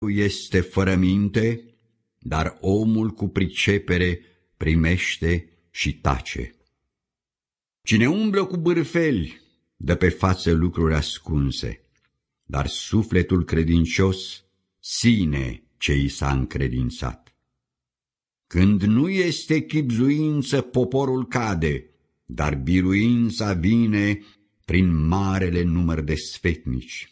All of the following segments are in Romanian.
este fără minte, dar omul cu pricepere primește și tace. Cine umblă cu bârfeli dă pe față lucruri ascunse, dar sufletul credincios ține ce i s-a încredințat. Când nu este chibzuință, poporul cade, dar biruința vine prin marele număr de sfetnici.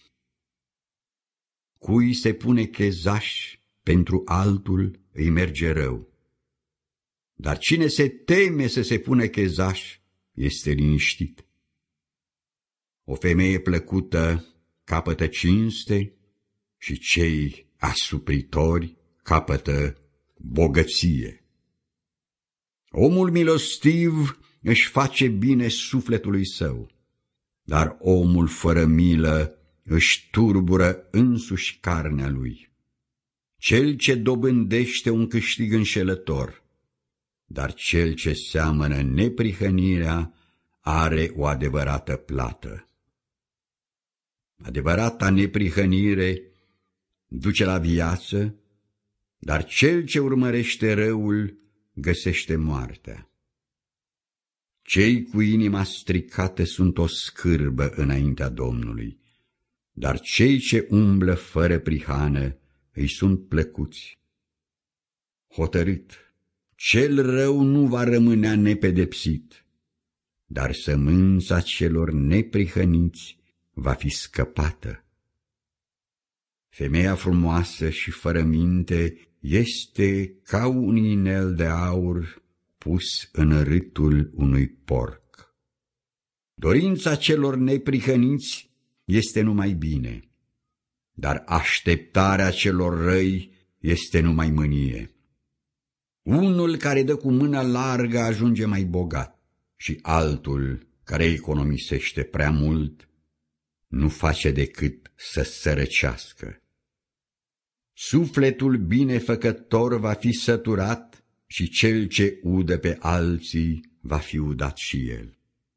Cui se pune chezaș, pentru altul îi merge rău. Dar cine se teme să se pună chezaș, este liniștit. O femeie plăcută capătă cinste și cei asupritori capătă bogăție. Omul milostiv își face bine sufletului său, dar omul fără milă își turbură însuși carnea lui. Cel ce dobândește un câștig înșelător, dar cel ce seamănă neprihănirea are o adevărată plată. Adevărata neprihănire duce la viață, dar cel ce urmărește răul găsește moartea. Cei cu inima stricată sunt o scârbă înaintea Domnului, dar cei ce umblă fără prihană îi sunt plăcuți. Hotărât, cel rău nu va rămânea nepedepsit, dar sămânța celor neprihăniți va fi scăpată. Femeia frumoasă și fără minte este ca un inel de aur pus în râtul unui porc. Dorința celor neprihăniți este numai bine, dar așteptarea celor răi este numai mânie. Unul care dă cu mâna largă ajunge mai bogat și altul care economisește prea mult nu face decât să sărăcească. Sufletul binefăcător va fi săturat și cel ce udă pe alții va fi udat și el.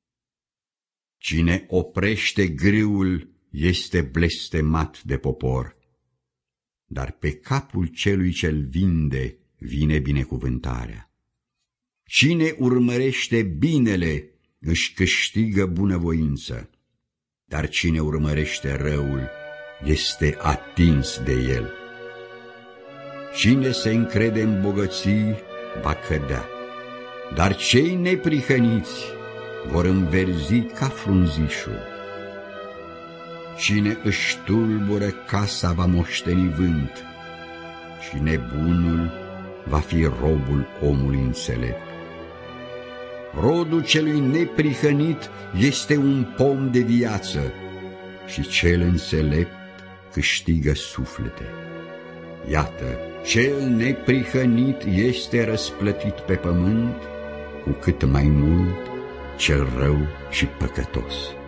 Cine oprește grâul este blestemat de popor, dar pe capul celui ce-l vinde vine binecuvântarea. Cine urmărește binele își câștigă bunăvoință, dar cine urmărește răul este atins de el. Cine se încrede în bogății va cădea, dar cei neprihăniți vor înverzi ca frunzișul. Cine își tulbură casa va moșteni vânt și nebunul va fi robul omului înțelept. Rodul celui neprihănit este un pom de viață și cel înțelept câștigă suflete. Iată, cel neprihănit este răsplătit pe pământ, cu cât mai mult cel rău și păcătos.